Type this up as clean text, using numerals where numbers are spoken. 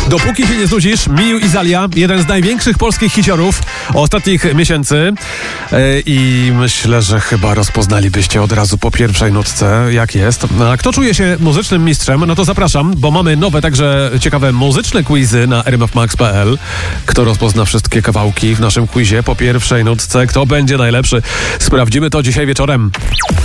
Dopóki się nie znudzisz, Miu i Zalia, jeden z największych polskich hiciorów ostatnich miesięcy. I myślę, że chyba rozpoznalibyście od razu po pierwszej nutce, jak jest. A kto czuje się muzycznym mistrzem, no to zapraszam, bo mamy nowe, także ciekawe muzyczne quizy na rmfmax.pl. Kto rozpozna wszystkie kawałki w naszym quizie po pierwszej nutce? Kto będzie najlepszy? Sprawdzimy to dzisiaj wieczorem.